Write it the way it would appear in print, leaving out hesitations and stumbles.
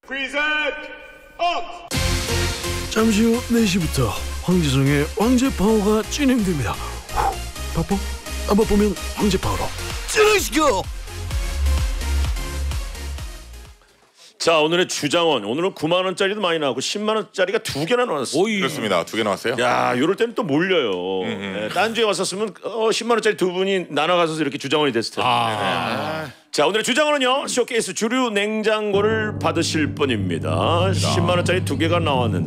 잠시 후 4시부터 황지성의 황제 파워가 진행됩니다. 바빠? 안 바쁘면 황제 파워로 찌르시고. 자, 오늘의 주장원. 오늘은 9만 원짜리도 많이 나오고 10만 원짜리가 2개나 나왔어요. 그렇습니다. 2개 나왔어요. 야, 이럴 때는 또 몰려요. 네, 딴 주에 왔었으면 10만 원짜리 두 분이 나눠가서 이렇게 주장원이 됐을 텐데. 자, 오늘의 주장원은요, 쇼케이스 주류 냉장고를 받으실 분입니다. 10만 원짜리 2개가 나왔는데